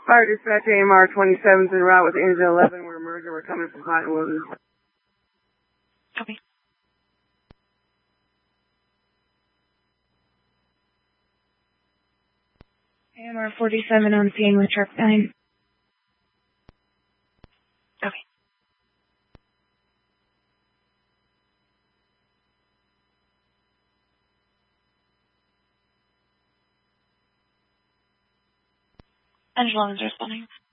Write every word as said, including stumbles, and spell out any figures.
Fire dispatch A M R twenty-seven's en route with engine eleven. We're emerging. We're coming from Cottonwood. Copy. A M R forty-seven on scene with truck nine. Okay. Engine eleven's responding.